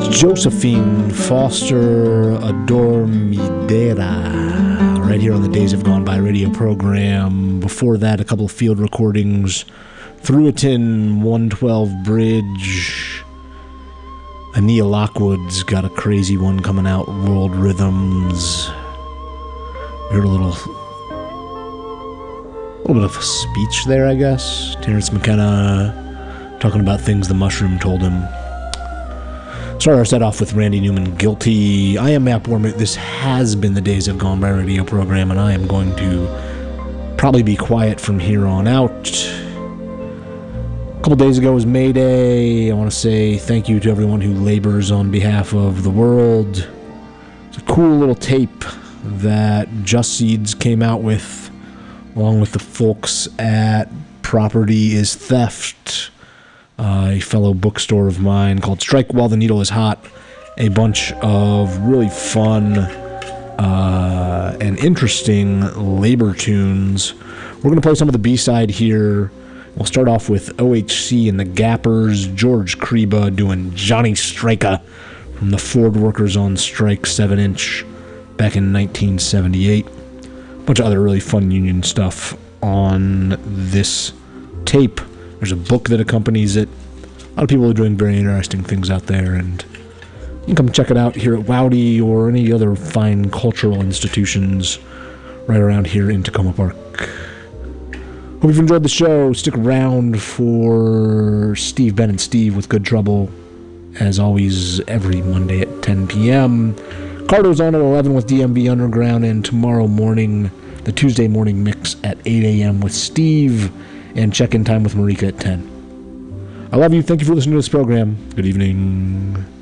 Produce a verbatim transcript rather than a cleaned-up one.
Josephine Foster Adormidera, right here on the Days Have Gone By radio program. Before that, a couple of field recordings. Thruiton, one twelve Bridge. Ania Lockwood's got a crazy one coming out, World Rhythms. We heard a little, a little bit of a speech there, I guess. Terence McKenna talking about things the mushroom told him. Started our set off with Randy Newman, Guilty. I am Matt Borman. This has been the Days Have Gone By radio program, and I am going to probably be quiet from here on out. A couple days ago was May Day. I want to say thank you to everyone who labors on behalf of the world. It's a cool little tape that Just Seeds came out with, along with the folks at Property is Theft, Uh, a fellow bookstore of mine, called Strike While the Needle is Hot. A bunch of really fun uh, and interesting labor tunes. We're going to play some of the B-side here. We'll start off with O H C and the Gappers, George Kriba doing Johnny Striker from the Ford Workers on Strike seven inch back in nineteen seventy-eight. A bunch of other really fun union stuff on this tape. There's a book that accompanies it. A lot of people are doing very interesting things out there, and you can come check it out here at Wowdy or any other fine cultural institutions right around here in Tacoma Park. Hope you've enjoyed the show. Stick around for Steve, Ben, and Steve with Good Trouble, as always, every Monday at ten p.m. Cardo's on at eleven with D M V Underground, and tomorrow morning, the Tuesday morning mix at eight a.m. with Steve, and check-in time with Marika at ten. I love you. Thank you for listening to this program. Good evening.